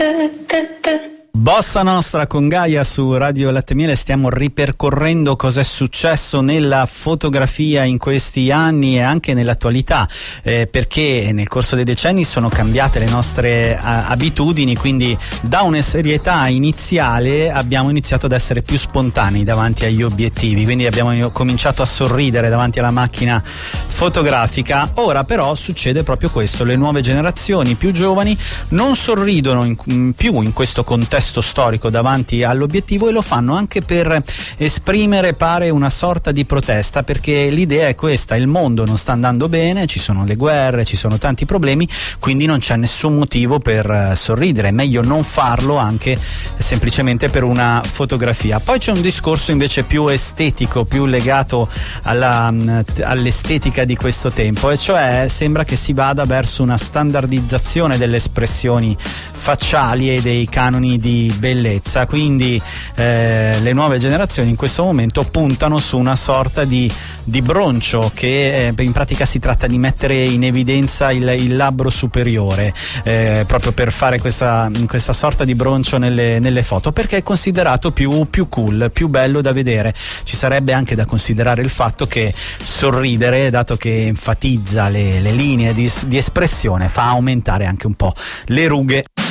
Bossa Nostra con Gaia su Radio Latte Miele. Stiamo ripercorrendo cosa è successo nella fotografia in questi anni e anche nell'attualità, perché nel corso dei decenni sono cambiate le nostre abitudini, quindi da una serietà iniziale abbiamo iniziato ad essere più spontanei davanti agli obiettivi, quindi abbiamo cominciato a sorridere davanti alla macchina fotografica. Ora però succede proprio questo: le nuove generazioni più giovani non sorridono più in questo contesto storico davanti all'obiettivo, e lo fanno anche per esprimere, pare, una sorta di protesta, perché l'idea è questa: il mondo non sta andando bene, ci sono le guerre, ci sono tanti problemi, quindi non c'è nessun motivo per sorridere, è meglio non farlo anche semplicemente per una fotografia. Poi c'è un discorso invece più estetico, più legato all'estetica di questo tempo, e cioè sembra che si vada verso una standardizzazione delle espressioni facciali e dei canoni di bellezza, quindi le nuove generazioni in questo momento puntano su una sorta di broncio, che in pratica si tratta di mettere in evidenza il labbro superiore, proprio per fare questa sorta di broncio nelle foto, perché è considerato più cool, più bello da vedere. Ci sarebbe anche da considerare il fatto che sorridere, dato che enfatizza le linee di espressione, fa aumentare anche un po' le rughe.